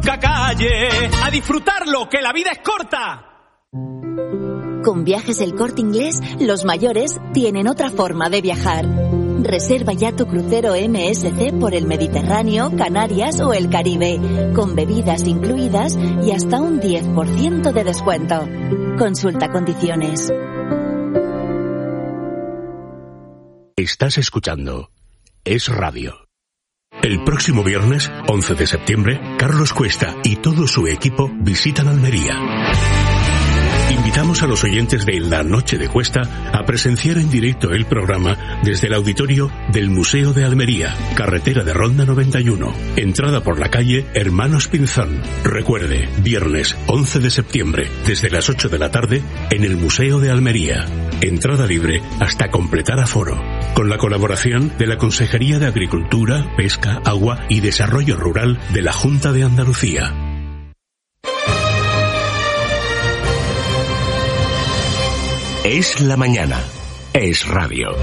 Calle, a disfrutarlo, que la vida es corta. Con Viajes El Corte Inglés, los mayores tienen otra forma de viajar. Reserva ya tu crucero MSC por el Mediterráneo, Canarias o el Caribe, con bebidas incluidas y hasta un 10% de descuento. Consulta condiciones. Estás escuchando Es Radio. El próximo viernes, 11 de septiembre, Carlos Cuesta y todo su equipo visitan Almería. Invitamos a los oyentes de La Noche de Cuesta a presenciar en directo el programa desde el auditorio del Museo de Almería, carretera de Ronda 91, entrada por la calle Hermanos Pinzón. Recuerde, viernes 11 de septiembre, desde las 8 de la tarde, en el Museo de Almería. Entrada libre hasta completar aforo. Con la colaboración de la Consejería de Agricultura, Pesca, Agua y Desarrollo Rural de la Junta de Andalucía. Es la mañana. Es radio.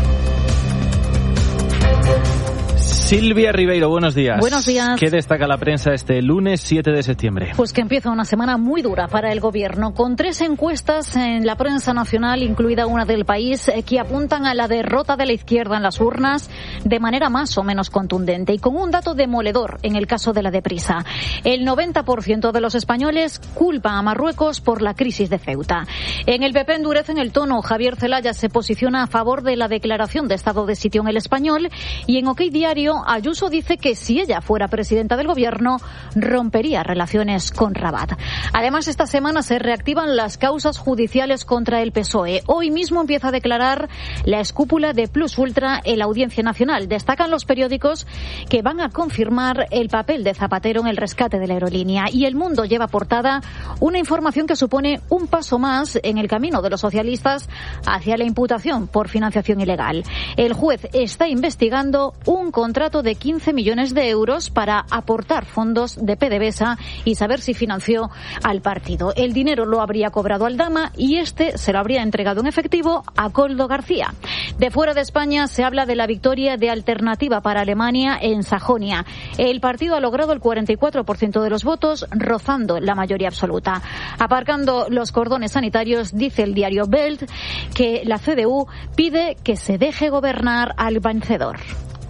Silvia Ribeiro, buenos días. Buenos días. ¿Qué destaca la prensa este lunes 7 de septiembre? Pues que empieza una semana muy dura para el gobierno, con 3 encuestas en la prensa nacional, incluida una del País, que apuntan a la derrota de la izquierda en las urnas de manera más o menos contundente, y con un dato demoledor en el caso de la Deprisa. El 90% de los españoles culpa a Marruecos por la crisis de Ceuta. En el PP endurecen el tono. Javier Zelaya se posiciona a favor de la declaración de estado de sitio en El Español, y en OK Diario Ayuso dice que si ella fuera presidenta del gobierno rompería relaciones con Rabat. Además, esta semana se reactivan las causas judiciales contra el PSOE. Hoy mismo empieza a declarar la escúpula de Plus Ultra en la Audiencia Nacional. Destacan los periódicos que van a confirmar el papel de Zapatero en el rescate de la aerolínea. Y El Mundo lleva portada una información que supone un paso más en el camino de los socialistas hacia la imputación por financiación ilegal. El juez está investigando un contrato de 15 millones de euros para aportar fondos de PDVSA y saber si financió al partido. El dinero lo habría cobrado Aldama y este se lo habría entregado en efectivo a Koldo García. De fuera de España se habla de la victoria de Alternativa para Alemania en Sajonia. El partido ha logrado el 44% de los votos, rozando la mayoría absoluta. Aparcando los cordones sanitarios, dice el diario Bild que la CDU pide que se deje gobernar al vencedor.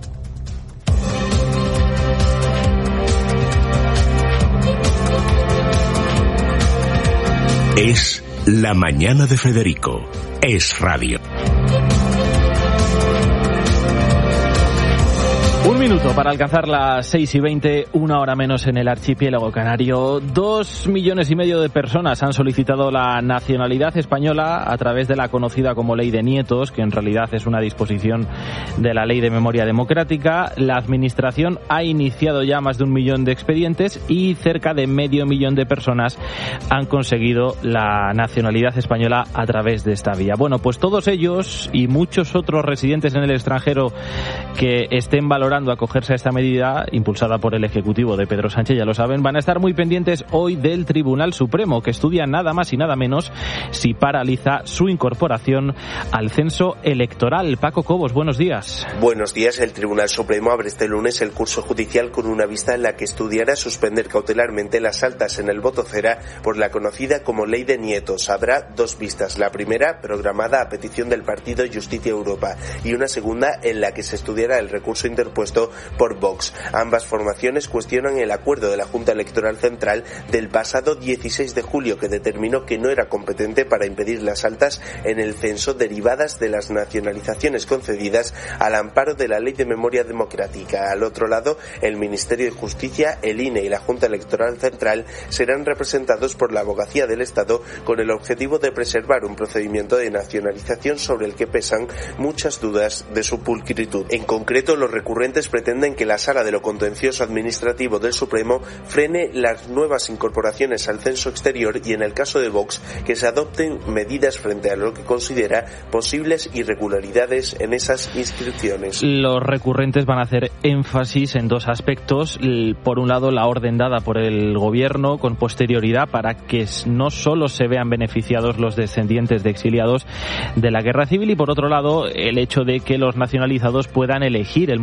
Es la mañana de Federico. Es radio. Un minuto para alcanzar las 6:20, una hora menos en el archipiélago canario. 2,5 millones de personas han solicitado la nacionalidad española a través de la conocida como Ley de Nietos, que en realidad es una disposición de la Ley de Memoria Democrática. La Administración ha iniciado ya más de 1 millón de expedientes y cerca de 500,000 de personas han conseguido la nacionalidad española a través de esta vía. Bueno, pues todos ellos y muchos otros residentes en el extranjero que estén valorando acogerse a esta medida impulsada por el Ejecutivo de Pedro Sánchez, ya lo saben, van a estar muy pendientes hoy del Tribunal Supremo, que estudia nada más y nada menos si paraliza su incorporación al censo electoral. Paco Cobos, buenos días. Buenos días. El Tribunal Supremo abre este lunes el curso judicial con una vista en la que estudiará suspender cautelarmente las altas en el voto cera por la conocida como Ley de Nietos. Habrá 2 vistas. La primera, programada a petición del partido Justicia Europa, y una segunda en la que se estudiará el recurso interpuesto por Vox. Ambas formaciones cuestionan el acuerdo de la Junta Electoral Central del pasado 16 de julio que determinó que no era competente para impedir las altas en el censo derivadas de las nacionalizaciones concedidas al amparo de la Ley de Memoria Democrática. Al otro lado, el Ministerio de Justicia, el INE y la Junta Electoral Central serán representados por la Abogacía del Estado con el objetivo de preservar un procedimiento de nacionalización sobre el que pesan muchas dudas de su pulcritud. En concreto, los recurrentes pretenden que la Sala de lo Contencioso Administrativo del Supremo frene las nuevas incorporaciones al censo exterior y, en el caso de Vox, que se adopten medidas frente a lo que considera posibles irregularidades en esas inscripciones. Los recurrentes van a hacer énfasis en 2 aspectos. Por un lado, la orden dada por el Gobierno con posterioridad para que no solo se vean beneficiados los descendientes de exiliados de la Guerra Civil, y por otro lado, el hecho de que los nacionalizados puedan elegir el municipio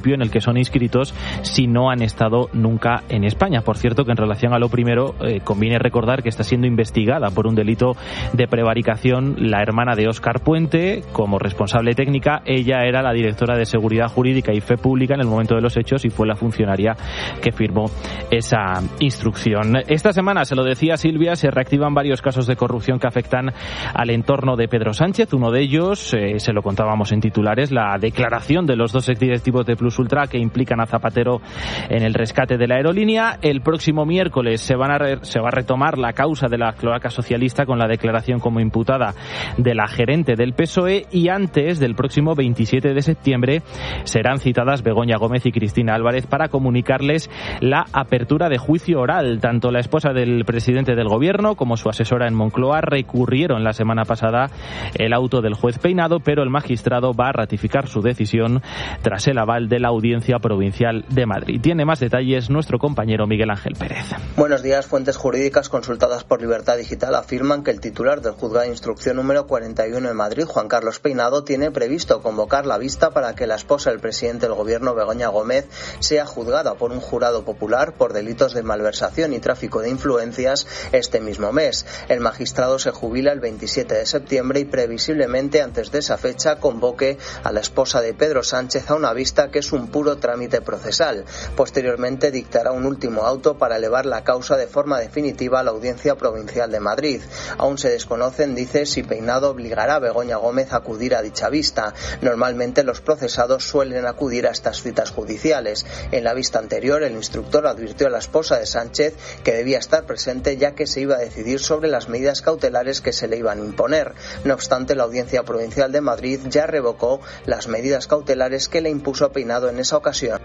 municipio en el que son inscritos si no han estado nunca en España. Por cierto, que en relación a lo primero, conviene recordar que está siendo investigada por un delito de prevaricación la hermana de Óscar Puente como responsable técnica. Ella era la directora de Seguridad Jurídica y Fe Pública en el momento de los hechos y fue la funcionaria que firmó esa instrucción. Esta semana, se lo decía Silvia, se reactivan varios casos de corrupción que afectan al entorno de Pedro Sánchez. Uno de ellos, se lo contábamos en titulares, la declaración de los dos exdirectivos de Plus Ultra que implican a Zapatero en el rescate de la aerolínea. El próximo miércoles se va a retomar la causa de la cloaca socialista con la declaración como imputada de la gerente del PSOE, y antes del próximo 27 de septiembre serán citadas Begoña Gómez y Cristina Álvarez para comunicarles la apertura de juicio oral. Tanto la esposa del presidente del gobierno como su asesora en Moncloa recurrieron la semana pasada el auto del juez Peinado, pero el magistrado va a ratificar su decisión tras el aval de la Audiencia Provincial de Madrid. Tiene más detalles nuestro compañero Miguel Ángel Pérez. Buenos días. Fuentes jurídicas consultadas por Libertad Digital afirman que el titular del Juzgado de Instrucción número 41 de Madrid, Juan Carlos Peinado, tiene previsto convocar la vista para que la esposa del presidente del gobierno, Begoña Gómez, sea juzgada por un jurado popular por delitos de malversación y tráfico de influencias este mismo mes. El magistrado se jubila el 27 de septiembre y previsiblemente antes de esa fecha convoque a la esposa de Pedro Sánchez a una vista que es un puro trámite procesal. Posteriormente dictará un último auto para elevar la causa de forma definitiva a la Audiencia Provincial de Madrid. Aún se desconocen, dice, si Peinado obligará a Begoña Gómez a acudir a dicha vista. Normalmente los procesados suelen acudir a estas citas judiciales. En la vista anterior, el instructor advirtió a la esposa de Sánchez que debía estar presente, ya que se iba a decidir sobre las medidas cautelares que se le iban a imponer. No obstante, la Audiencia Provincial de Madrid ya revocó las medidas cautelares que le impuso Peinado en esa ocasión.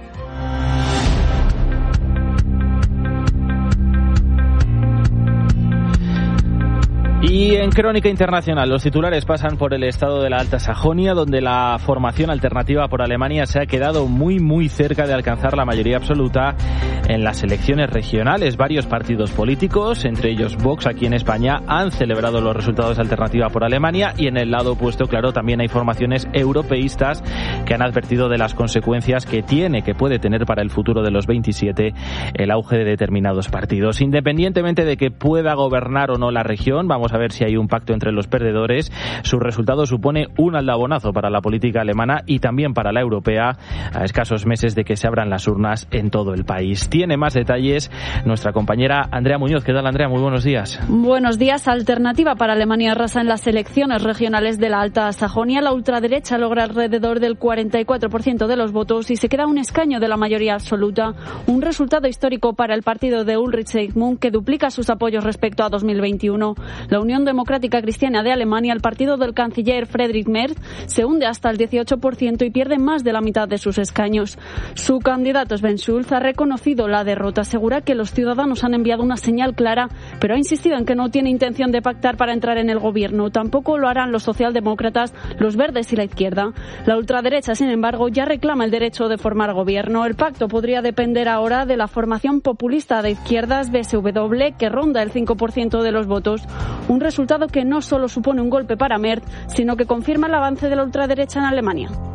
Y en Crónica Internacional, los titulares pasan por el estado de la Alta Sajonia, donde la formación alternativa por Alemania se ha quedado muy cerca de alcanzar la mayoría absoluta en las elecciones regionales. Varios partidos políticos, entre ellos Vox aquí en España, han celebrado los resultados de Alternativa por Alemania, y en el lado opuesto, claro, también hay formaciones europeístas que han advertido de las consecuencias que puede tener para el futuro de los 27 el auge de determinados partidos. Independientemente de que pueda gobernar o no la región, vamos a ver si hay un pacto entre los perdedores. Su resultado supone un aldabonazo para la política alemana y también para la europea, a escasos meses de que se abran las urnas en todo el país. Tiene más detalles nuestra compañera Andrea Muñoz. ¿Qué tal, Andrea? Muy buenos días. Buenos días. Alternativa para Alemania arrasa en las elecciones regionales de la Alta Sajonia. La ultraderecha logra alrededor del 44% de los votos y se queda a un escaño de la mayoría absoluta. Un resultado histórico para el partido de Ulrich Eichmann, que duplica sus apoyos respecto a 2021. La Unión Democrática Cristiana de Alemania, el partido del canciller Friedrich Merz, se hunde hasta el 18% y pierde más de la mitad de sus escaños. Su candidato Sven Schulz ha reconocido la derrota, asegura que los ciudadanos han enviado una señal clara, pero ha insistido en que no tiene intención de pactar para entrar en el gobierno. Tampoco lo harán los socialdemócratas, los verdes y la izquierda. La ultraderecha, sin embargo, ya reclama el derecho de formar gobierno. El pacto podría depender ahora de la formación populista de izquierdas BSW, que ronda el 5% de los votos. Un resultado que no solo supone un golpe para Merz, sino que confirma el avance de la ultraderecha en Alemania.